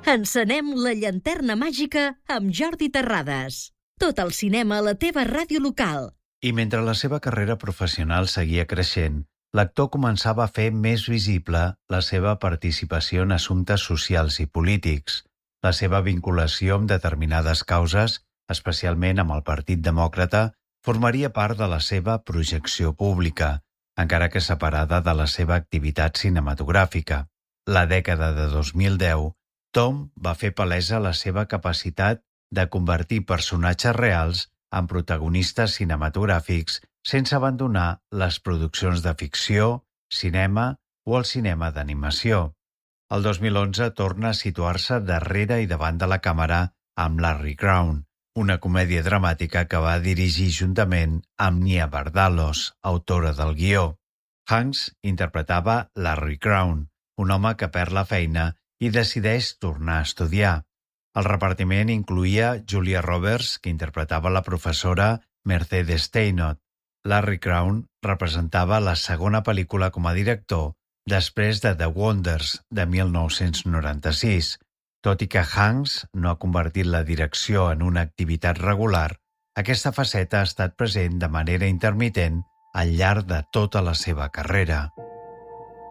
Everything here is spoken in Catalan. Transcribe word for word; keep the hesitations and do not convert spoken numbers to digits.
Encenem la llanterna màgica amb Jordi Terrades. Tot el cinema a la teva ràdio local. I mentre la seva carrera professional seguia creixent, l'actor començava a fer més visible la seva participació en assumptes socials i polítics, la seva vinculació amb determinades causes, especialment amb el Partit Demòcrata, formaria part de la seva projecció pública, encara que separada de la seva activitat cinematogràfica. La dècada de dos mil deu, Tom va fer palesa la seva capacitat de convertir personatges reals en protagonistes cinematogràfics sense abandonar les produccions de ficció, cinema o el cinema d'animació. El dos mil onze torna a situar-se darrere i davant de la càmera amb Larry Crowne, una comèdia dramàtica que va dirigir juntament amb Nia Vardalos, autora del guió. Hanks interpretava Larry Crowne, un home que perd la feina i decideix tornar a estudiar. El repartiment incloïa Julia Roberts, que interpretava la professora Mercedes Steinott. Larry Crowne representava la segona pel·lícula com a director després de The Wonders, de mil nou-cents noranta-sis. Tot i que Hanks no ha convertit la direcció en una activitat regular, aquesta faceta ha estat present de manera intermitent al llarg de tota la seva carrera.